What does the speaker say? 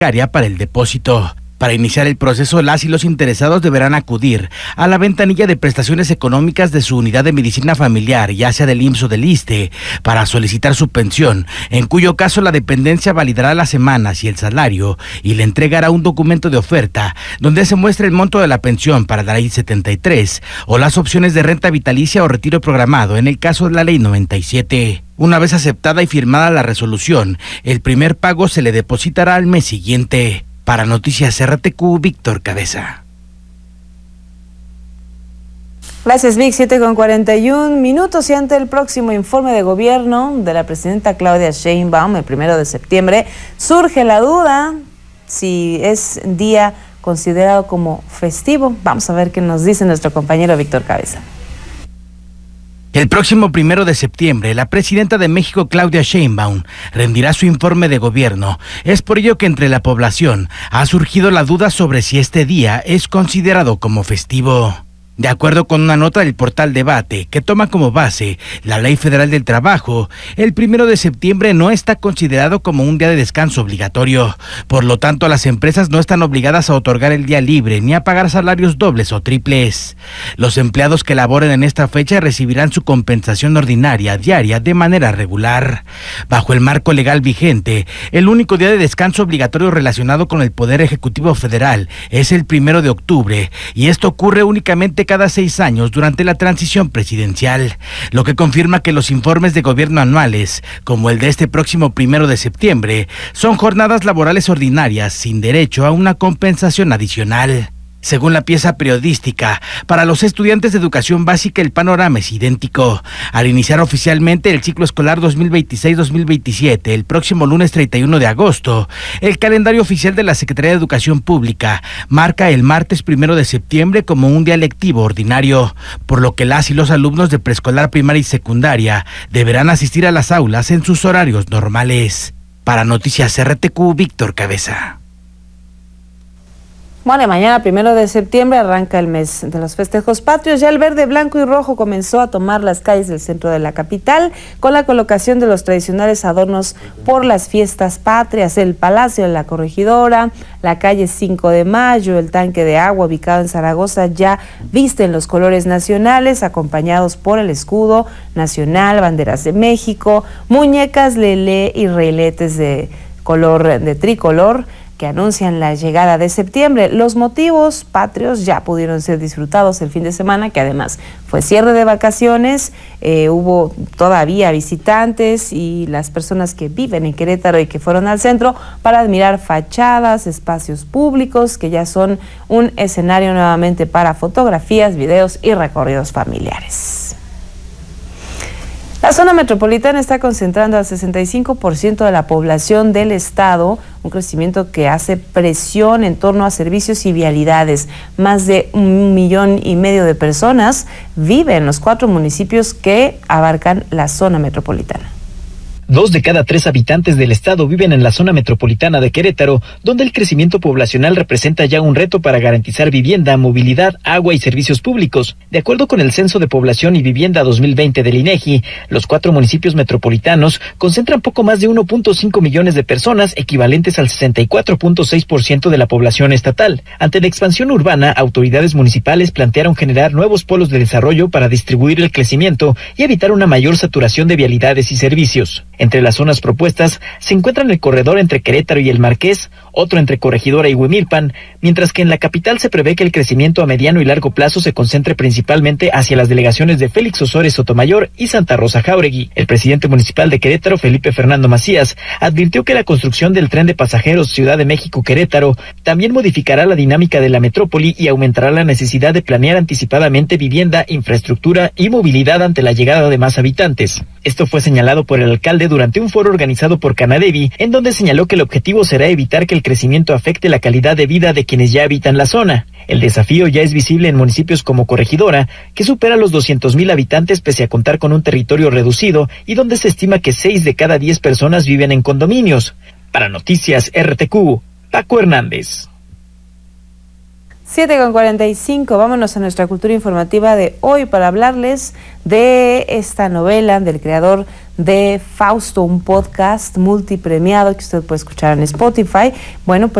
para el depósito. Para iniciar el proceso, las y los interesados deberán acudir a la ventanilla de prestaciones económicas de su unidad de medicina familiar, ya sea del IMSS o del ISSSTE, para solicitar su pensión, en cuyo caso la dependencia validará las semanas y el salario y le entregará un documento de oferta donde se muestra el monto de la pensión para la ley 73 o las opciones de renta vitalicia o retiro programado en el caso de la ley 97. Una vez aceptada y firmada la resolución, el primer pago se le depositará al mes siguiente. Para Noticias RTQ, Víctor Cabeza. Gracias, Vic. 7:41 y ante el próximo informe de gobierno de la presidenta Claudia Sheinbaum, el 1 de septiembre, surge la duda si es día considerado como festivo. Vamos a ver qué nos dice nuestro compañero Víctor Cabeza. El próximo 1 de septiembre, la presidenta de México, Claudia Sheinbaum, rendirá su informe de gobierno. Es por ello que entre la población ha surgido la duda sobre si este día es considerado como festivo. De acuerdo con una nota del portal Debate, que toma como base la Ley Federal del Trabajo, el 1 de septiembre no está considerado como un día de descanso obligatorio. Por lo tanto, las empresas no están obligadas a otorgar el día libre ni a pagar salarios dobles o triples. Los empleados que laboren en esta fecha recibirán su compensación ordinaria diaria de manera regular. Bajo el marco legal vigente, el único día de descanso obligatorio relacionado con el Poder Ejecutivo Federal es el 1 de octubre, y esto ocurre únicamente cada 6 años durante la transición presidencial, lo que confirma que los informes de gobierno anuales, como el de este próximo 1 de septiembre, son jornadas laborales ordinarias sin derecho a una compensación adicional. Según la pieza periodística, para los estudiantes de educación básica el panorama es idéntico. Al iniciar oficialmente el ciclo escolar 2026-2027, el próximo lunes 31 de agosto, el calendario oficial de la Secretaría de Educación Pública marca el martes 1 de septiembre como un día lectivo ordinario, por lo que las y los alumnos de preescolar, primaria y secundaria deberán asistir a las aulas en sus horarios normales. Para Noticias RTQ, Víctor Cabeza. Bueno, mañana 1 de septiembre arranca el mes de los festejos patrios. Ya el verde, blanco y rojo comenzó a tomar las calles del centro de la capital con la colocación de los tradicionales adornos por las fiestas patrias. El Palacio de la Corregidora, la calle 5 de Mayo, el tanque de agua ubicado en Zaragoza ya visten los colores nacionales acompañados por el escudo nacional, banderas de México, muñecas lelé y reiletes de color de tricolor que anuncian la llegada de septiembre. Los motivos patrios ya pudieron ser disfrutados el fin de semana, que además fue cierre de vacaciones. Hubo todavía visitantes y las personas que viven en Querétaro y que fueron al centro para admirar fachadas, espacios públicos que ya son un escenario nuevamente para fotografías, videos y recorridos familiares. La zona metropolitana está concentrando al 65% de la población del estado, un crecimiento que hace presión en torno a servicios y vialidades. Más de 1,5 millones de personas viven en los 4 municipios que abarcan la zona metropolitana. 2 de cada 3 habitantes del estado viven en la zona metropolitana de Querétaro, donde el crecimiento poblacional representa ya un reto para garantizar vivienda, movilidad, agua y servicios públicos. De acuerdo con el Censo de Población y Vivienda 2020 del INEGI, los 4 municipios metropolitanos concentran poco más de 1.5 millones de personas, equivalentes al 64.6% de la población estatal. Ante la expansión urbana, autoridades municipales plantearon generar nuevos polos de desarrollo para distribuir el crecimiento y evitar una mayor saturación de vialidades y servicios. Entre las zonas propuestas se encuentran el corredor entre Querétaro y el Marqués, otro entre Corregidora y Huimilpan, mientras que en la capital se prevé que el crecimiento a mediano y largo plazo se concentre principalmente hacia las delegaciones de Félix Osores Sotomayor y Santa Rosa Jáuregui. El presidente municipal de Querétaro, Felipe Fernando Macías, advirtió que la construcción del tren de pasajeros Ciudad de México-Querétaro también modificará la dinámica de la metrópoli y aumentará la necesidad de planear anticipadamente vivienda, infraestructura y movilidad ante la llegada de más habitantes. Esto fue señalado por el alcalde durante un foro organizado por Canadevi, en donde señaló que el objetivo será evitar que el crecimiento afecte la calidad de vida de quienes ya habitan la zona. El desafío ya es visible en municipios como Corregidora, que supera los 200,000 habitantes pese a contar con un territorio reducido y donde se estima que 6 de cada 10 personas viven en condominios. Para Noticias RTQ, Paco Hernández. 7:45, vámonos a nuestra cultura informativa de hoy para hablarles de esta novela del creador de Fausto, un podcast multipremiado que usted puede escuchar en Spotify. Bueno, pues